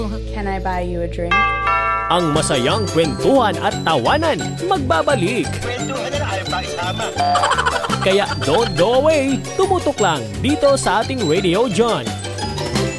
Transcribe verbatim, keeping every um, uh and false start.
Can I buy you a drink? Ang masayang kwentuhan at tawanan magbabalik. Kwentuhan na lang, ayaw pa isama. Kaya don't go away, tumutok lang dito sa ating Radio John.